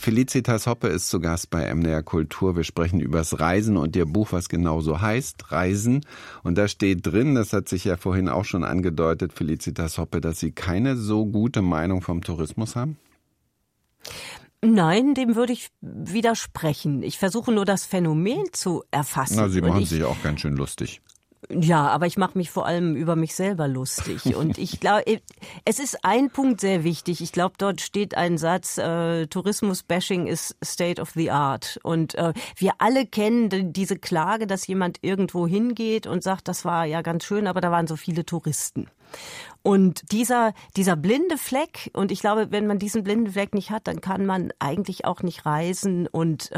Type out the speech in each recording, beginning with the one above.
Felicitas Hoppe ist zu Gast bei MDR Kultur. Wir sprechen übers Reisen und ihr Buch, was genau so heißt, Reisen. Und da steht drin, das hat sich ja vorhin auch schon angedeutet, Felicitas Hoppe, dass Sie keine so gute Meinung vom Tourismus haben? Nein, dem würde ich widersprechen. Ich versuche nur das Phänomen zu erfassen. Na, Sie machen sich auch ganz schön lustig. Ja, aber ich mache mich vor allem über mich selber lustig. Und ich glaube, es ist ein Punkt sehr wichtig. Ich glaube, dort steht ein Satz, Tourismus-Bashing ist State of the Art. Und wir alle kennen diese Klage, dass jemand irgendwo hingeht und sagt, das war ja ganz schön, aber da waren so viele Touristen. Und dieser blinde Fleck, und ich glaube, wenn man diesen blinden Fleck nicht hat, dann kann man eigentlich auch nicht reisen. Und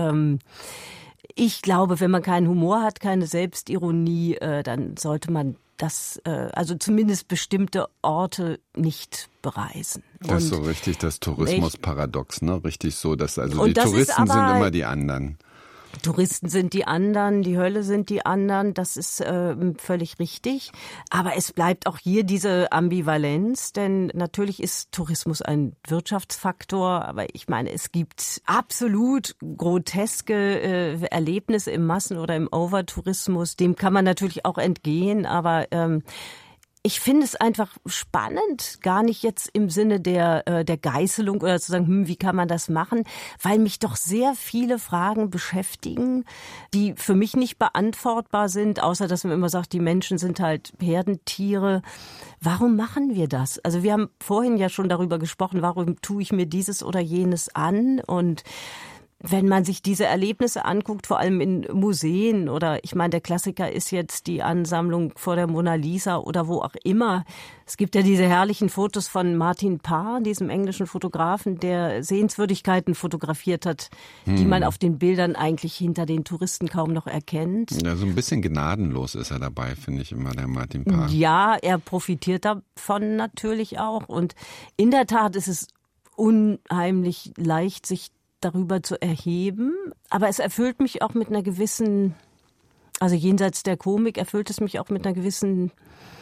ich glaube, wenn man keinen Humor hat, keine Selbstironie, dann sollte man das, also zumindest bestimmte Orte nicht bereisen. Das ist so richtig das Tourismusparadox, ne? Richtig so, dass also die Touristen sind immer die anderen. Touristen sind die anderen, die Hölle sind die anderen, das ist völlig richtig. Aber es bleibt auch hier diese Ambivalenz, denn natürlich ist Tourismus ein Wirtschaftsfaktor, aber ich meine, es gibt absolut groteske Erlebnisse im Massen- oder im Overtourismus, dem kann man natürlich auch entgehen, aber ich finde es einfach spannend, gar nicht jetzt im Sinne der Geißelung oder zu sagen, wie kann man das machen, weil mich doch sehr viele Fragen beschäftigen, die für mich nicht beantwortbar sind, außer dass man immer sagt, die Menschen sind halt Herdentiere. Warum machen wir das? Also wir haben vorhin ja schon darüber gesprochen, warum tue ich mir dieses oder jenes an? Und wenn man sich diese Erlebnisse anguckt, vor allem in Museen oder ich meine, der Klassiker ist jetzt die Ansammlung vor der Mona Lisa oder wo auch immer. Es gibt ja diese herrlichen Fotos von Martin Parr, diesem englischen Fotografen, der Sehenswürdigkeiten fotografiert hat, die man auf den Bildern eigentlich hinter den Touristen kaum noch erkennt. Ja, so ein bisschen gnadenlos ist er dabei, finde ich immer, der Martin Parr. Ja, er profitiert davon natürlich auch. Und in der Tat ist es unheimlich leicht, sich darüber zu erheben, aber es erfüllt mich auch mit einer gewissen, also jenseits der Komik erfüllt es mich auch mit einer gewissen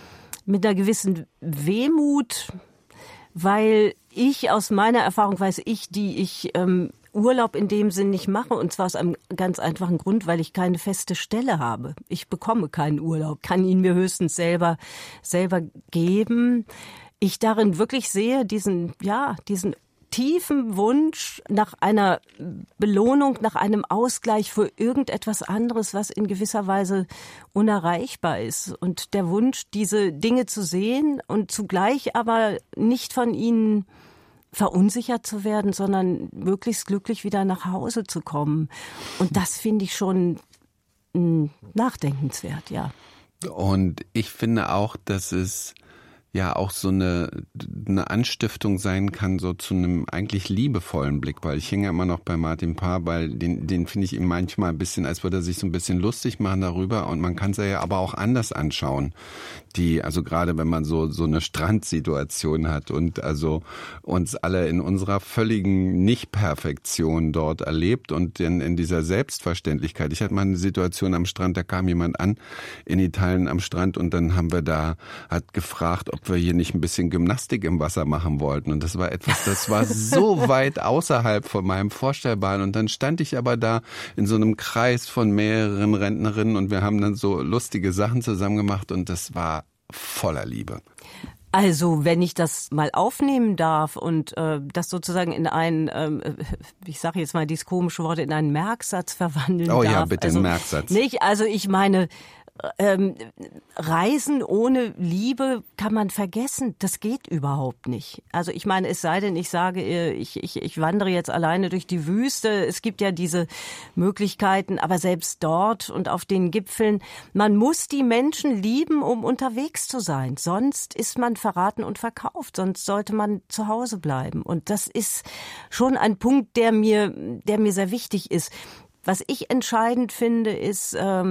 Wehmut, weil ich aus meiner Erfahrung weiß, die ich Urlaub in dem Sinn nicht mache, und zwar aus einem ganz einfachen Grund, weil ich keine feste Stelle habe. Ich bekomme keinen Urlaub, kann ihn mir höchstens selber geben. Ich darin wirklich sehe diesen tiefen Wunsch nach einer Belohnung, nach einem Ausgleich für irgendetwas anderes, was in gewisser Weise unerreichbar ist. Und der Wunsch, diese Dinge zu sehen und zugleich aber nicht von ihnen verunsichert zu werden, sondern möglichst glücklich wieder nach Hause zu kommen. Und das finde ich schon nachdenkenswert, ja. Und ich finde auch, dass es ja auch so eine Anstiftung sein kann, so zu einem eigentlich liebevollen Blick, weil ich hänge ja immer noch bei Martin Parr, weil den finde ich ihm manchmal ein bisschen, als würde er sich so ein bisschen lustig machen darüber, und man kann es ja aber auch anders anschauen. Also gerade wenn man so eine Strandsituation hat und also uns alle in unserer völligen Nicht-Perfektion dort erlebt und in dieser Selbstverständlichkeit. Ich hatte mal eine Situation am Strand, da kam jemand an in Italien am Strand, und dann hat gefragt, ob wir hier nicht ein bisschen Gymnastik im Wasser machen wollten. Und das war etwas, das war so weit außerhalb von meinem Vorstellbaren. Und dann stand ich aber da in so einem Kreis von mehreren Rentnerinnen, und wir haben dann so lustige Sachen zusammen gemacht, und das war voller Liebe. Also, wenn ich das mal aufnehmen darf und das sozusagen in einen, ich sage jetzt mal dieses komische Wort, in einen Merksatz verwandeln darf. Oh ja, bitte, also, einen Merksatz. Nicht? Also ich meine, Reisen ohne Liebe kann man vergessen. Das geht überhaupt nicht. Also ich meine, es sei denn, ich sage, ich wandere jetzt alleine durch die Wüste. Es gibt ja diese Möglichkeiten, aber selbst dort und auf den Gipfeln, man muss die Menschen lieben, um unterwegs zu sein. Sonst ist man verraten und verkauft. Sonst sollte man zu Hause bleiben. Und das ist schon ein Punkt, der mir sehr wichtig ist. Was ich entscheidend finde, ist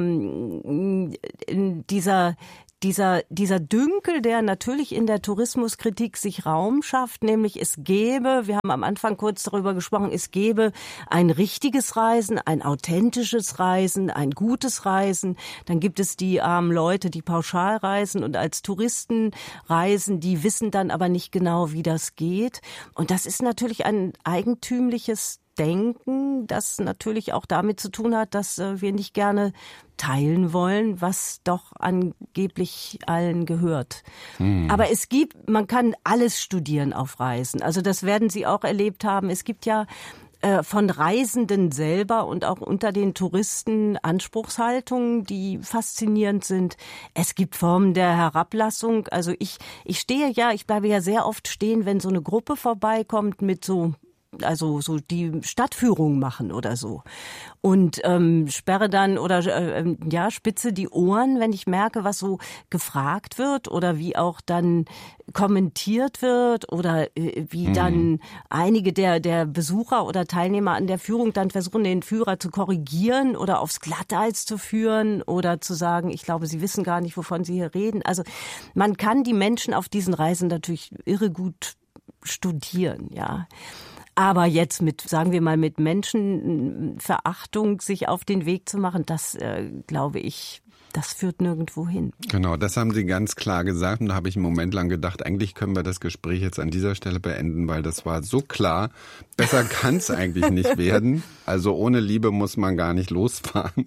dieser Dünkel, der natürlich in der Tourismuskritik sich Raum schafft, nämlich wir haben am Anfang kurz darüber gesprochen, es gäbe ein richtiges Reisen, ein authentisches Reisen, ein gutes Reisen. Dann gibt es die armen Leute, die pauschal reisen und als Touristen reisen, die wissen dann aber nicht genau, wie das geht. Und das ist natürlich ein eigentümliches Denken, das natürlich auch damit zu tun hat, dass wir nicht gerne teilen wollen, was doch angeblich allen gehört. Aber man kann alles studieren auf Reisen. Also das werden Sie auch erlebt haben. Es gibt ja von Reisenden selber und auch unter den Touristen Anspruchshaltungen, die faszinierend sind. Es gibt Formen der Herablassung. Also ich bleibe ja sehr oft stehen, wenn so eine Gruppe vorbeikommt mit so die Stadtführung machen oder so. Und sperre dann oder spitze die Ohren, wenn ich merke, was so gefragt wird oder wie auch dann kommentiert wird oder wie dann einige der Besucher oder Teilnehmer an der Führung dann versuchen, den Führer zu korrigieren oder aufs Glatteis zu führen oder zu sagen, ich glaube, Sie wissen gar nicht, wovon Sie hier reden. Also man kann die Menschen auf diesen Reisen natürlich irre gut studieren, ja. Aber jetzt sagen wir mal, mit Menschenverachtung sich auf den Weg zu machen, das glaube ich, das führt nirgendwo hin. Genau, das haben Sie ganz klar gesagt und da habe ich einen Moment lang gedacht, eigentlich können wir das Gespräch jetzt an dieser Stelle beenden, weil das war so klar. Besser kann es eigentlich nicht werden. Also ohne Liebe muss man gar nicht losfahren.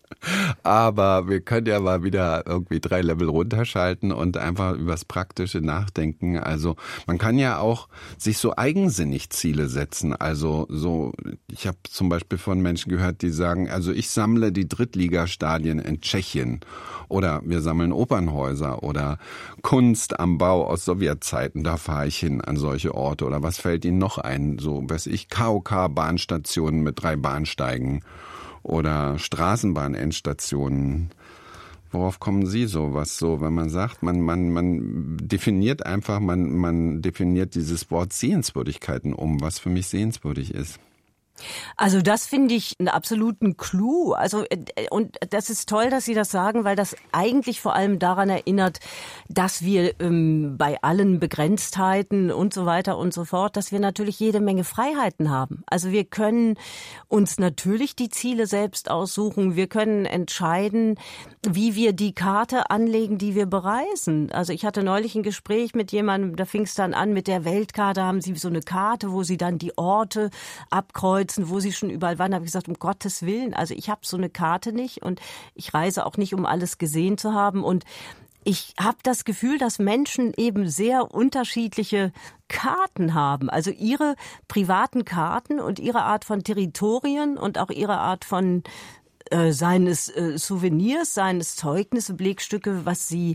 Aber wir können ja mal wieder irgendwie 3 Level runterschalten und einfach übers Praktische nachdenken. Also man kann ja auch sich so eigensinnig Ziele setzen. Also ich habe zum Beispiel von Menschen gehört, die sagen, also ich sammle die Drittligastadien in Tschechien oder wir sammeln Opernhäuser oder Kunst am Bau aus Sowjetzeiten. Da fahre ich hin an solche Orte. Oder was fällt Ihnen noch ein? So, KOK-Bahnstationen mit 3 Bahnsteigen. Oder Straßenbahn-Endstationen. Worauf kommen Sie so? Wenn man sagt, man definiert einfach, man definiert dieses Wort Sehenswürdigkeiten was für mich sehenswürdig ist. Also das finde ich einen absoluten Clou. Also und das ist toll, dass Sie das sagen, weil das eigentlich vor allem daran erinnert, dass wir bei allen Begrenztheiten und so weiter und so fort, dass wir natürlich jede Menge Freiheiten haben. Also wir können uns natürlich die Ziele selbst aussuchen. Wir können entscheiden, wie wir die Karte anlegen, die wir bereisen. Also ich hatte neulich ein Gespräch mit jemandem, da fing es dann an mit der Weltkarte, haben Sie so eine Karte, wo Sie dann die Orte abkreuzen, wo Sie schon überall waren. Da habe ich gesagt, um Gottes Willen, also ich habe so eine Karte nicht und ich reise auch nicht, um alles gesehen zu haben. Und ich habe das Gefühl, dass Menschen eben sehr unterschiedliche Karten haben. Also ihre privaten Karten und ihre Art von Territorien und auch ihre Art von seines Souvenirs, seines Zeugnisse, Belegstücke, was sie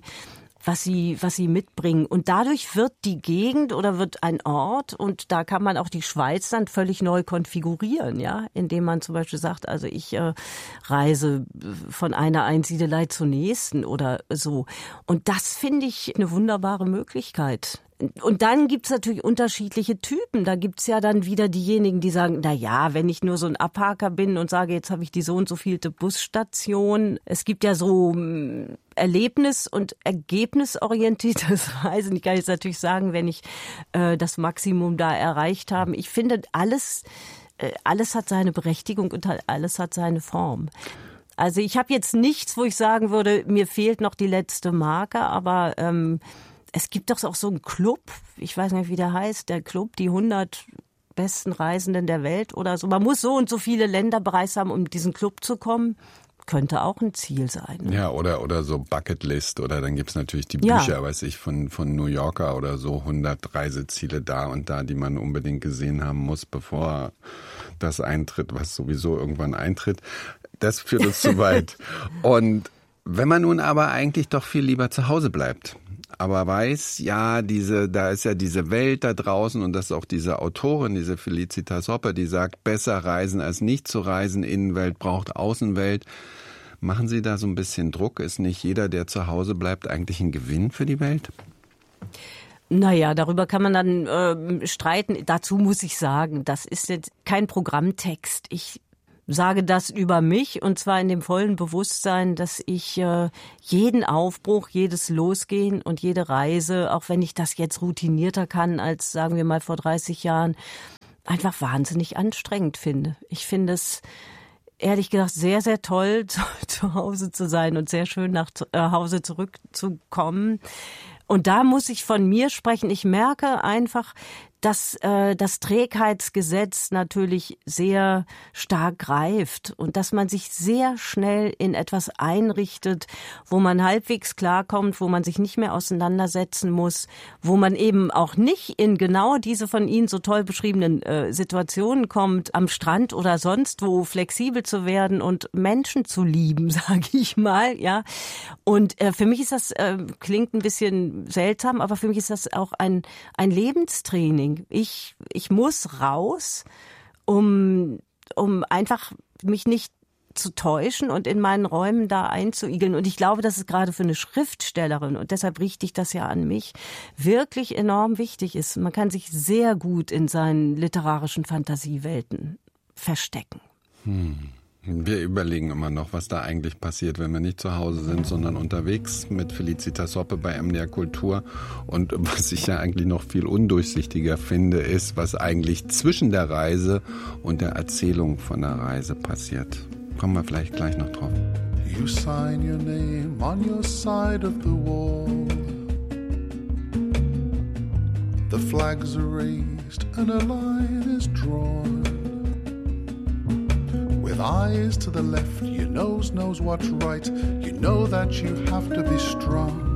mitbringen. Und dadurch wird die Gegend oder wird ein Ort, und da kann man auch die Schweiz dann völlig neu konfigurieren, ja, indem man zum Beispiel sagt, also ich reise von einer Einsiedelei zur nächsten oder so. Und das finde ich eine wunderbare Möglichkeit. Und dann gibt's natürlich unterschiedliche Typen. Da gibt's ja dann wieder diejenigen, die sagen, na ja, wenn ich nur so ein Abhaker bin und sage, jetzt habe ich die so und so vielte Busstation. Es gibt ja so Erlebnis- und ergebnisorientiertes Reisen. Ich kann jetzt natürlich sagen, wenn ich das Maximum da erreicht habe. Ich finde, alles hat seine Berechtigung und alles hat seine Form. Also ich habe jetzt nichts, wo ich sagen würde, mir fehlt noch die letzte Marke, aber es gibt doch auch so einen Club, ich weiß nicht, wie der heißt, der Club, die 100 besten Reisenden der Welt oder so. Man muss so und so viele Länder bereist haben, um in diesen Club zu kommen. Könnte auch ein Ziel sein. Ne? Ja, oder so Bucketlist oder dann gibt's natürlich die Bücher, weiß ich, von New Yorker oder so, 100 Reiseziele da und da, die man unbedingt gesehen haben muss, bevor das eintritt, was sowieso irgendwann eintritt. Das führt uns zu weit. Und wenn man nun aber eigentlich doch viel lieber zu Hause bleibt, aber weiß, ja, da ist ja diese Welt da draußen und das ist auch diese Autorin, diese Felicitas Hoppe, die sagt, besser reisen als nicht zu reisen, Innenwelt braucht Außenwelt. Machen Sie da so ein bisschen Druck? Ist nicht jeder, der zu Hause bleibt, eigentlich ein Gewinn für die Welt? Naja, darüber kann man dann streiten. Dazu muss ich sagen, das ist jetzt kein Programmtext. Ich sage das über mich und zwar in dem vollen Bewusstsein, dass ich jeden Aufbruch, jedes Losgehen und jede Reise, auch wenn ich das jetzt routinierter kann als, sagen wir mal, vor 30 Jahren, einfach wahnsinnig anstrengend finde. Ich finde es ehrlich gesagt sehr, sehr toll, zu Hause zu sein und sehr schön nach Hause zurückzukommen. Und da muss ich von mir sprechen. Ich merke einfach, dass das Trägheitsgesetz natürlich sehr stark greift und dass man sich sehr schnell in etwas einrichtet, wo man halbwegs klarkommt, wo man sich nicht mehr auseinandersetzen muss, wo man eben auch nicht in genau diese von Ihnen so toll beschriebenen Situationen kommt, am Strand oder sonst wo flexibel zu werden und Menschen zu lieben, sage ich mal, ja. Und für mich ist das, klingt ein bisschen seltsam, aber für mich ist das auch ein Lebenstraining. Ich muss raus, um einfach mich nicht zu täuschen und in meinen Räumen da einzuigeln. Und ich glaube, dass es gerade für eine Schriftstellerin, und deshalb richte ich das ja an mich, wirklich enorm wichtig ist. Man kann sich sehr gut in seinen literarischen Fantasiewelten verstecken. Wir überlegen immer noch, was da eigentlich passiert, wenn wir nicht zu Hause sind, sondern unterwegs mit Felicitas Hoppe bei MDR Kultur. Und was ich ja eigentlich noch viel undurchsichtiger finde, ist, was eigentlich zwischen der Reise und der Erzählung von der Reise passiert. Kommen wir vielleicht gleich noch drauf. You sign your name on your side of the wall. The flags are raised and a line is drawn. With eyes to the left, your nose knows what's right. You know that you have to be strong.